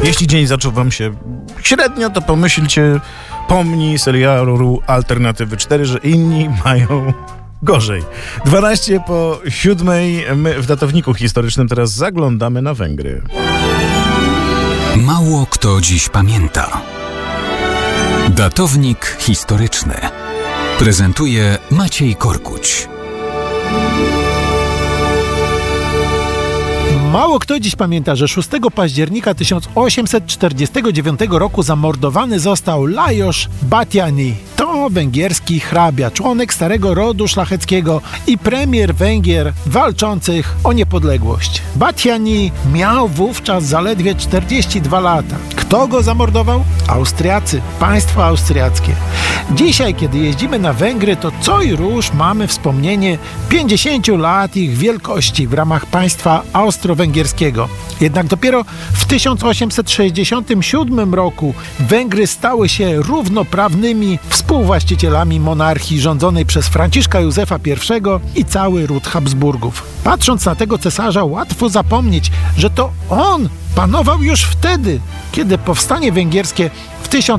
Jeśli dzień zaczął wam się średnio, to pomnij serialu Alternatywy 4, że inni mają gorzej. 12 po 7, my w datowniku historycznym teraz zaglądamy na Węgry. Mało kto dziś pamięta. Datownik historyczny prezentuje Maciej Korkuć. Mało kto dziś pamięta, że 6 października 1849 roku zamordowany został Lajos Batthyány. To węgierski hrabia, członek starego rodu szlacheckiego i premier Węgier walczących o niepodległość. Batthyány miał wówczas zaledwie 42 lata. Kto go zamordował? Austriacy, państwo austriackie. Dzisiaj, kiedy jeździmy na Węgry, to co i róż mamy wspomnienie 50 lat ich wielkości w ramach państwa austro-węgierskiego. Jednak dopiero w 1867 roku Węgry stały się równoprawnymi współwłaścicielami monarchii rządzonej przez Franciszka Józefa I i cały ród Habsburgów. Patrząc na tego cesarza, łatwo zapomnieć, że to on panował już wtedy, kiedy powstanie węgierskie w